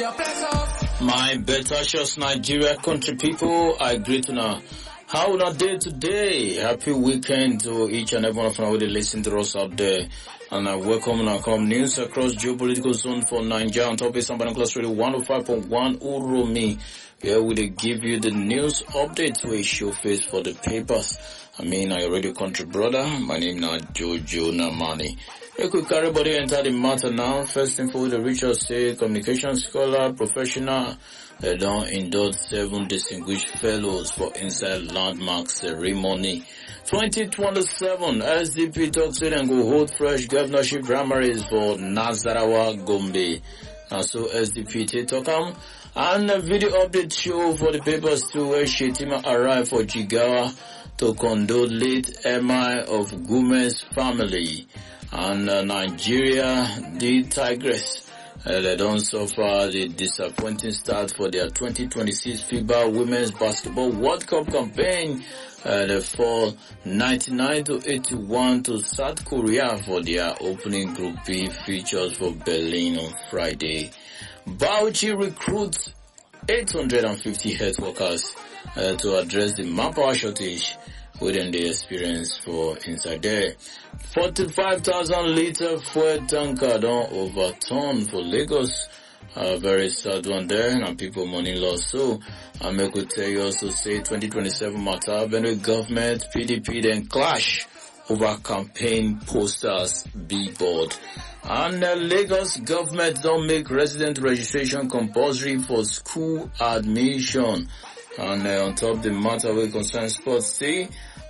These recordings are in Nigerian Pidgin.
My Betashos Nigeria country people, I greet you now. How are day today? Happy weekend to each and every one of you who listen to us out there. And I welcome and come news across geopolitical zone for Nigeria on top of Sambaran Class Radio 105.1 Uromi. Where we give you the news updates we show face for the papers. I radio country brother. My name is Jojo Namani. We could carry body enter the matter now. First info the Richard say communication scholar, professional. They don't indulge 7 distinguished fellows for inside landmark ceremony. 2027 SDP talks it and go hold fresh governorship primaries for Nazarawa Gombe. And so SDP talk and a video update show for the papers too where Shetima arrived for Jigawa to condole late MI of Gume's family. And Nigeria, the Tigress, they don't suffer the disappointing start for their 2026 FIBA Women's Basketball World Cup campaign. They fall 99-81 to South Korea for their opening Group B features for Berlin on Friday. Bauchi recruits 850 health workers to address the manpower shortage within the experience for inside there. 45,000 liter fuel tanker don't overturn for Lagos. Very sad one there, and people money loss. So, I could tell you also say 2027 matter, Benue government, PDP then clash over campaign posters, billboard. And Lagos government don't make resident registration compulsory for school admission. And on top of the matter we concern sports, see,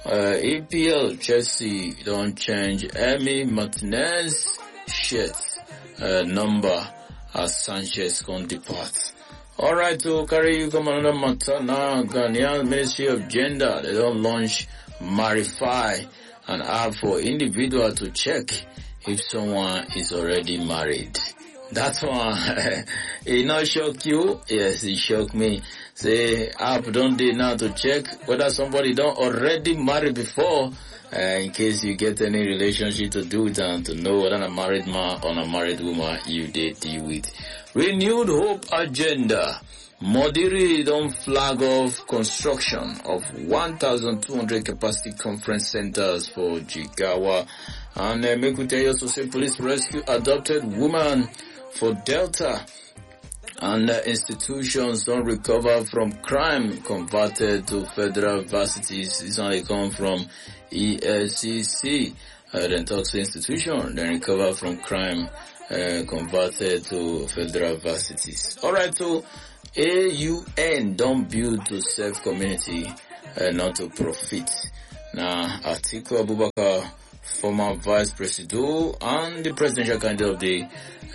APL Chelsea don't change Emi Martinez shirt number as Sanchez can depart. Alright, to carry you come another matter now. Ghanaian Ministry of Gender, they don't launch Marify, an app for individual to check if someone is already married. That one, it not shock you? Yes, it shocked me. Say, app don't do now to check whether somebody don't already marry before, in case you get any relationship to do with and to know whether a married man or a married woman you did deal with. Renewed Hope Agenda. Modiri don't flag off construction of 1,200 capacity conference centers for Jigawa. And Mekute also say police rescue adopted woman for Delta. And institutions don't recover from crime converted to federal varsities. This only come from EFCC. Then talks institution, then recover from crime converted to federal varsities. Alright, so AUN don't build to serve community, not to profit. Now, Atiku Abubakar, former vice president and the presidential candidate of the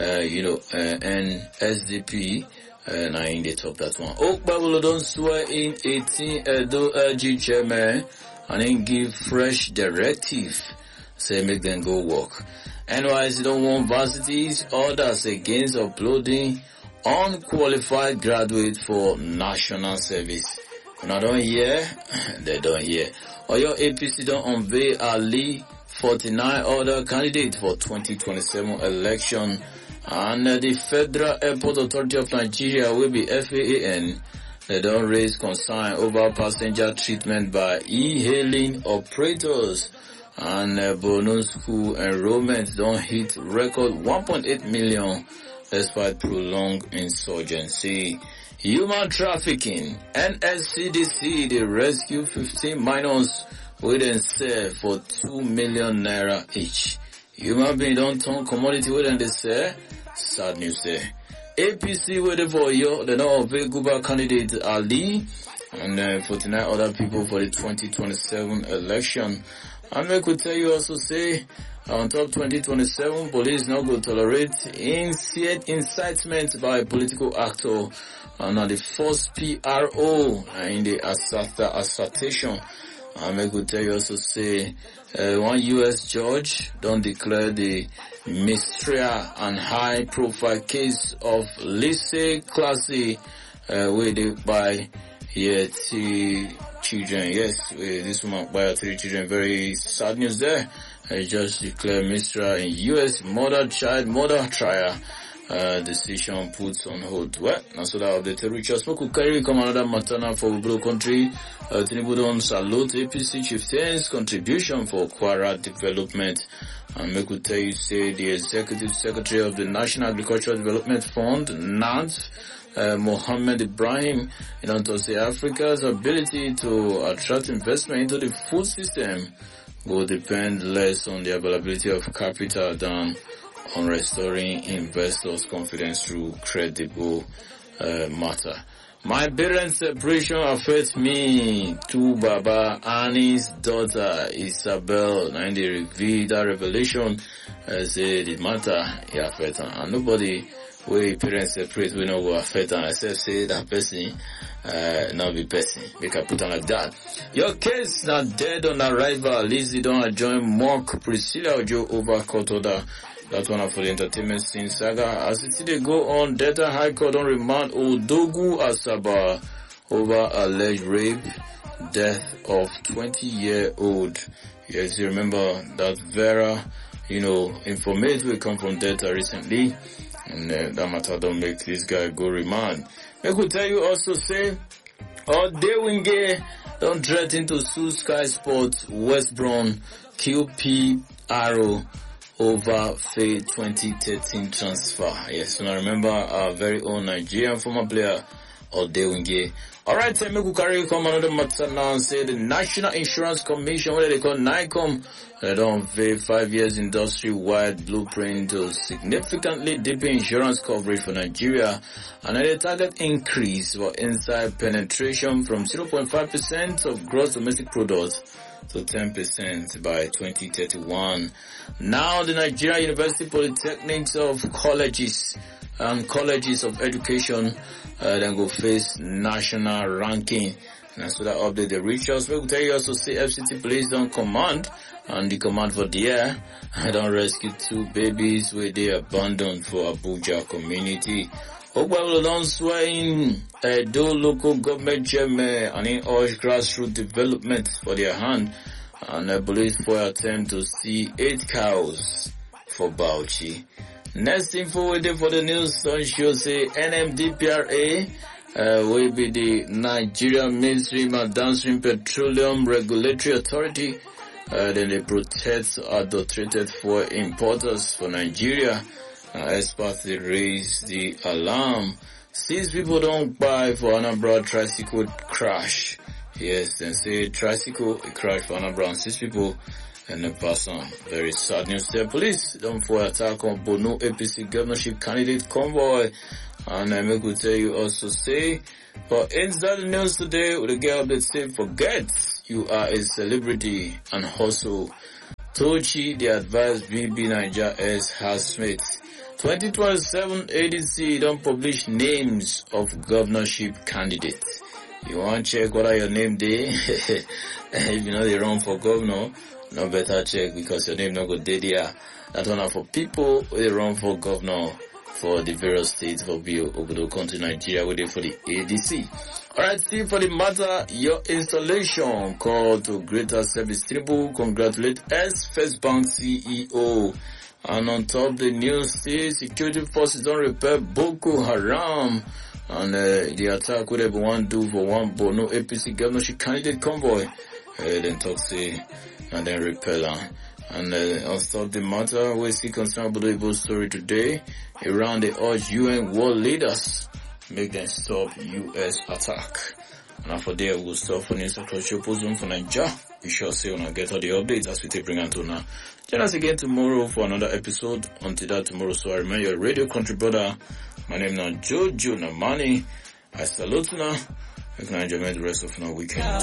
NSDP, now in the top that one. Okpabolo don't swear in 18 Edo LG chairman and then give fresh directive, say make them go work. NYC don't want varsities, orders against uploading unqualified graduates for national service. When I don't hear, they don't hear. Or your APC don't unveil Ali 49 other candidates for 2027 election. And the Federal Airport Authority of Nigeria will be FAAN. They don't raise concern over passenger treatment by e-hailing operators. And Borno school enrollment don't hit record 1.8 million despite prolonged insurgency. Human trafficking. NSCDC, they rescue 15 minors within sell for 2 million naira each. Human being don't turn commodity within the sell. Sad news there. APC waiting for you. They don't obey Guba candidate Ali and 49 other people for the 2027 election. And we could tell you also say on top 2027 police not going to tolerate incitement by a political actor. And the first PRO in the assertion. And I could tell you also say one U.S. judge don't declare the Mistria and high profile case of Lise Classy with by three children. Yes, this woman by 3 children. Very sad news there. Just declare Mistria in U.S. murder trial decision put on hold. Well, now so that update reach us. We could carry come another matter now for Ubro country. Tinubu don salute APC chieftain's contribution for Kwara development. And we could tell you, say, the Executive Secretary of the National Agricultural Development Fund, NADF, Mohammed Ibrahim, to say Africa's ability to attract investment into the food system will depend less on the availability of capital than on restoring investors' confidence through credible matter. My parents' separation affects me. To Baba Annie's daughter Isabel, and they revealed that revelation. Say the matter affect her, and nobody where parents separate we no go affect her except say that person not be person. Make I put on like that. Your case not dead on arrival. Lizzie don't join mock Priscilla Ojo over court order. That's one for the entertainment scene saga. As it they go on, Delta High Court on remand Odogu Asaba over alleged rape, death of 20-year-old. Yes, you remember that Vera, information will come from Delta recently, and that matter don't make this guy go remand. I could tell you also say, Odewinge don't threaten to sue Sky Sports, West Brom, QP Arrow over Faye 2013 transfer. Yes, and I remember our very own Nigerian former player, Odewinge. Alright, so make we carry come another matter now and say the National Insurance Commission, what they call NICOM, they don't unveil 5 years industry-wide blueprint to significantly deepen insurance coverage for Nigeria, and they target increase for inside penetration from 0.5% of gross domestic product to 10% by 2031. Now the Nigeria University Polytechnics of Colleges and Colleges of Education then go face national ranking. And so that update the reach us. We will tell you also say FCT Police don't command, and the command for the air don't rescue 2 babies where they abandoned for Abuja community. Ogbawo don't swear in Edo local government chairman and in urge grassroots development for their hand, and the police for attempt to see 8 cows for Bauchi. Next info we did for the news don't show say NMDPRA will be the Nigerian Mainstream and Downstream Petroleum Regulatory Authority. Then they protect adulterated fuel importers for Nigeria. Experts they raise the alarm. 6 people don't buy for Anambra tricycle crash. Yes, they say tricycle crash for Anambra and 6 people and the person. Very sad news there. Police don't for attack on Bono APC governorship candidate convoy. And I may tell you also say, but inside the news today with a girl that say forget you are a celebrity and hustle. Tochi the advised BB Niger as housemates. 2027 ADC don't publish names of governorship candidates. You want to check what are your name there? If you know they run for governor, no better check because your name not go there. That one are for people who run for governor for the various states for Obodo country Nigeria waiting for the ADC. Alright, still for the matter, your installation call to Greater Service Tinubu congratulate First Bank CEO. And on top the news, still security forces don't repel Boko Haram and the attack would everyone do for one Bono APC governorship candidate convoy. Then talk say and then repel her. And on top the matter, we see concern about the story today. Iran they urge UN world leaders make them stop US attack. And for there we'll stop for news across your position for Nigeria. We shall see when I get all the updates as we take bring on to now. Join us again tomorrow for another episode. Until that tomorrow, so I remain your radio contributor. My name is Jojo Namani. I salute you now. You can enjoy the rest of our weekend.